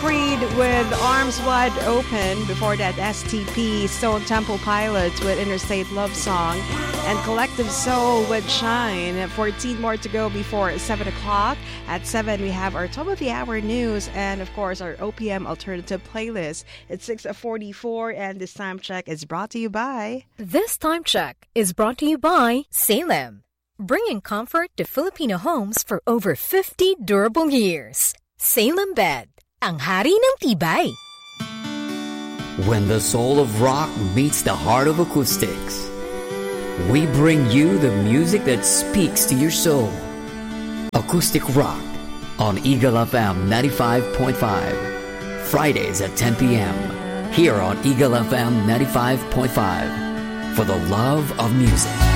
Freed with Arms Wide Open. Before that, STP, Stone Temple Pilots with Interstate Love Song. And Collective Soul with Shine. 14 more to go before 7 o'clock. At 7, we have our top of the hour news and, of course, our OPM alternative playlist. It's 6:44, and this time check is brought to you by... This time check is brought to you by Salem, bringing comfort to Filipino homes for over 50 durable years. Salem Bed, ang hari ng tibay. When the soul of rock meets the heart of acoustics, we bring you the music that speaks to your soul. Acoustic Rock on Eagle FM 95.5. Fridays at 10 p.m. here on Eagle FM 95.5 for the love of music.